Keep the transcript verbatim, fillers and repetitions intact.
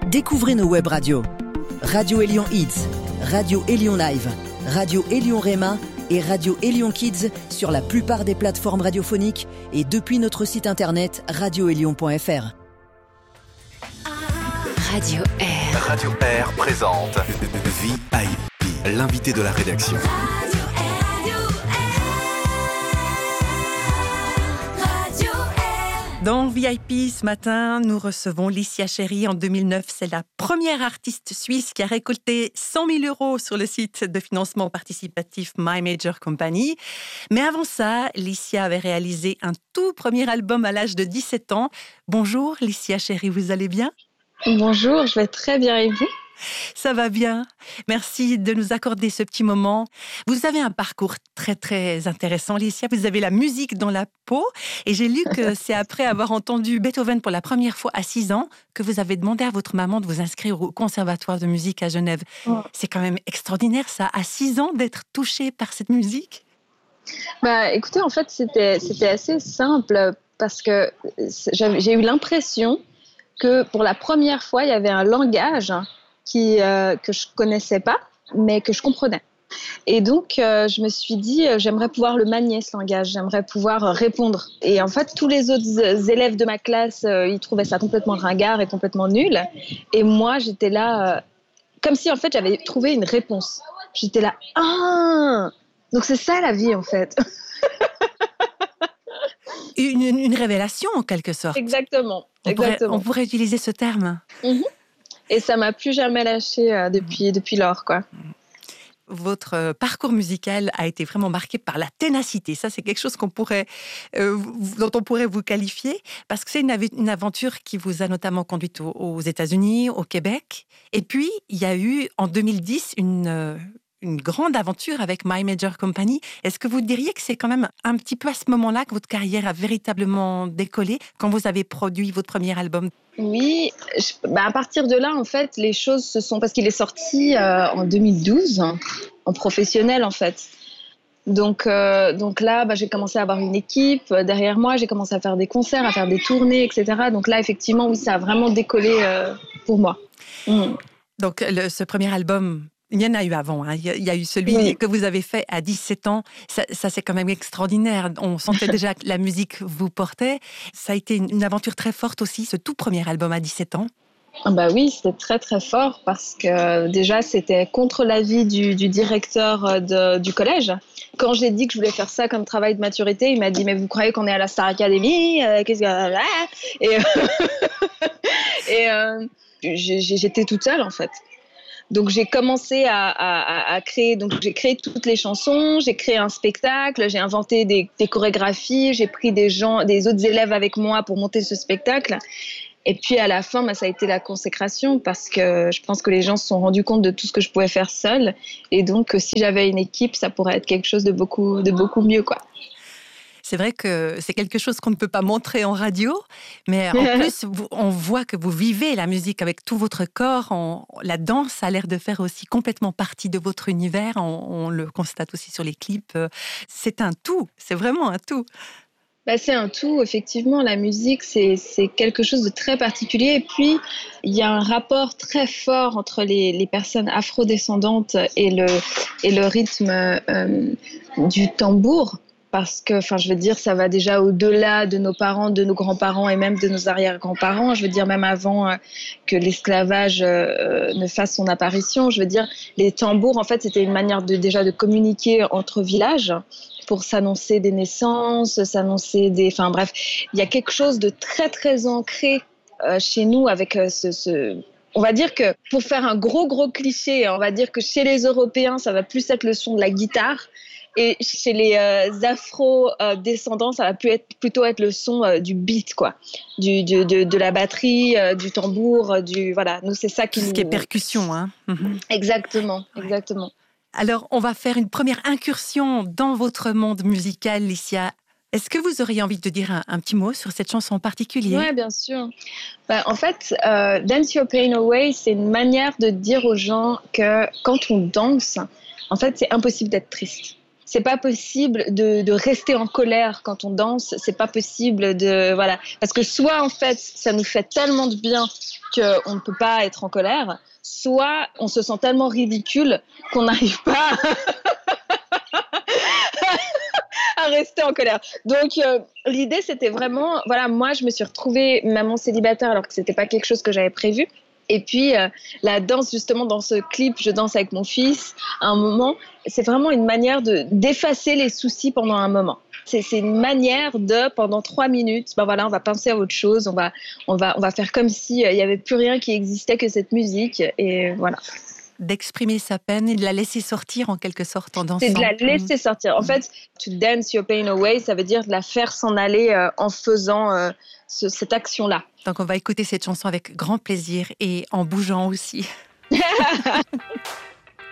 Découvrez nos web radios. Radio Élion Hits, Radio Élion Live, Radio Élion Réma et Radio Élion Kids sur la plupart des plateformes radiophoniques et depuis notre site internet radio élion point f r. Radio Air. Radio Air présente V I P, l'invité de la rédaction. Dans V I P, ce matin, nous recevons Licia Cherry. En deux mille neuf, c'est la première artiste suisse qui a récolté cent mille euros sur le site de financement participatif My Major Company. Mais avant ça, Licia avait réalisé un tout premier album à l'âge de dix-sept ans. Bonjour Licia Cherry, vous allez bien ? Bonjour, je vais très bien et vous ? Ça va bien. Merci de nous accorder ce petit moment. Vous avez un parcours très, très intéressant, Licia. Vous avez la musique dans la peau. Et j'ai lu que c'est après avoir entendu Beethoven pour la première fois à six ans que vous avez demandé à votre maman de vous inscrire au Conservatoire de musique à Genève. Oh. C'est quand même extraordinaire, ça, à six ans, d'être touchée par cette musique. Bah, écoutez, en fait, c'était, c'était assez simple parce que j'ai eu l'impression que pour la première fois, il y avait un langage Qui, euh, que je ne connaissais pas, mais que je comprenais. Et donc, euh, je me suis dit, euh, j'aimerais pouvoir le manier, ce langage, j'aimerais pouvoir euh, répondre. Et en fait, tous les autres euh, élèves de ma classe, euh, ils trouvaient ça complètement ringard et complètement nul. Et moi, j'étais là, euh, comme si, en fait, j'avais trouvé une réponse. J'étais là, ah, donc c'est ça la vie, en fait. une, une, une révélation, en quelque sorte. Exactement. On, exactement. Pourrait, on pourrait utiliser ce terme. Mm-hmm. Et ça m'a plus jamais lâché euh, depuis, depuis lors, quoi. Votre parcours musical a été vraiment marqué par la ténacité. Ça, c'est quelque chose qu'on pourrait, euh, dont on pourrait vous qualifier, parce que c'est une, une aventure qui vous a notamment conduite aux, aux États-Unis, au Québec. Et puis, il y a eu, en deux mille dix, une... Euh, une grande aventure avec My Major Company. Est-ce que vous diriez que c'est quand même un petit peu à ce moment-là que votre carrière a véritablement décollé, quand vous avez produit votre premier album ? Oui, je, bah à partir de là, en fait, les choses se sont... Parce qu'il est sorti euh, en deux mille douze, en professionnel, en fait. Donc, euh, donc là, bah, j'ai commencé à avoir une équipe derrière moi, j'ai commencé à faire des concerts, à faire des tournées, et cetera. Donc là, effectivement, oui, ça a vraiment décollé euh, pour moi. Mm. Donc, le, ce premier album... Il y en a eu avant, hein. Il y a eu celui oui. que vous avez fait à dix-sept ans. Ça, ça, c'est quand même extraordinaire. On sentait déjà que la musique vous portait. Ça a été une, une aventure très forte aussi, ce tout premier album à dix-sept ans. Ah bah oui, c'était très très fort parce que déjà, c'était contre l'avis du, du directeur de, du collège. Quand j'ai dit que je voulais faire ça comme travail de maturité, il m'a dit « Mais vous croyez qu'on est à la Star Academy euh, qu'est-ce que... » Et, et euh, j'étais toute seule en fait. Donc j'ai commencé à, à, à créer, donc j'ai créé toutes les chansons, j'ai créé un spectacle, j'ai inventé des, des chorégraphies, j'ai pris des gens, des autres élèves avec moi pour monter ce spectacle. Et puis à la fin, bah, ça a été la consécration parce que je pense que les gens se sont rendus compte de tout ce que je pouvais faire seule. Et donc si j'avais une équipe, ça pourrait être quelque chose de beaucoup, de beaucoup mieux, quoi. C'est vrai que c'est quelque chose qu'on ne peut pas montrer en radio, mais en plus, vous, on voit que vous vivez la musique avec tout votre corps. On, la danse a l'air de faire aussi complètement partie de votre univers. On, on le constate aussi sur les clips. C'est un tout, c'est vraiment un tout. Bah, c'est un tout, effectivement. La musique, c'est, c'est quelque chose de très particulier. Et puis, il y a un rapport très fort entre les, les personnes afrodescendantes et le, et le rythme euh, du tambour. Parce que, enfin, je veux dire, ça va déjà au-delà de nos parents, de nos grands-parents et même de nos arrière-grands-parents. Je veux dire, même avant euh, que l'esclavage euh, ne fasse son apparition. Je veux dire, les tambours, en fait, c'était une manière de, déjà de communiquer entre villages pour s'annoncer des naissances, s'annoncer des... Enfin, bref, il y a quelque chose de très, très ancré euh, chez nous avec euh, ce... ce... On va dire que, pour faire un gros, gros cliché, on va dire que chez les Européens, ça va plus être le son de la guitare. Et chez les euh, afro-descendants, ça va plus être, plutôt être le son euh, du beat, quoi. Du, du, de, de la batterie, euh, du tambour, du... Voilà, nous, c'est ça qui... Ce nous... qui est percussion, hein. Mm-hmm. Exactement, exactement. Alors, on va faire une première incursion dans votre monde musical, Licia. Est-ce que vous auriez envie de dire un, un petit mot sur cette chanson en particulier ? Oui, bien sûr. Ben, en fait, euh, Dance Your Pain Away, c'est une manière de dire aux gens que quand on danse, en fait, c'est impossible d'être triste. c'est pas possible de, de rester en colère quand on danse. C'est pas possible de voilà, parce que soit en fait, ça nous fait tellement de bien qu'on ne peut pas être en colère, soit on se sent tellement ridicule qu'on n'arrive pas à rester en colère. Donc euh, l'idée c'était vraiment, voilà, moi je me suis retrouvée maman célibataire alors que c'était pas quelque chose que j'avais prévu. Et puis euh, la danse, justement, dans ce clip, je danse avec mon fils à un moment, c'est vraiment une manière de, d'effacer les soucis pendant un moment. C'est, c'est une manière de, pendant trois minutes, ben voilà, on va penser à autre chose, on va, on va, on va faire comme s'il n'y avait plus rien qui existait que cette musique, et voilà. D'exprimer sa peine et de la laisser sortir en quelque sorte en dansant. C'est de la laisser sortir. En fait, to dance your pain away, ça veut dire de la faire s'en aller euh, en faisant euh, ce, cette action-là. Donc on va écouter cette chanson avec grand plaisir et en bougeant aussi.